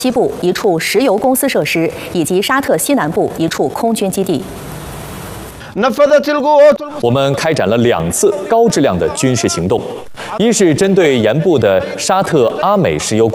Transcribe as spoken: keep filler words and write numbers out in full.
西部一处石油公司设施，以及沙特西南部一处空军基地。 我们开展了两次高质量的军事行动，一是针对沿部的沙特阿美石油。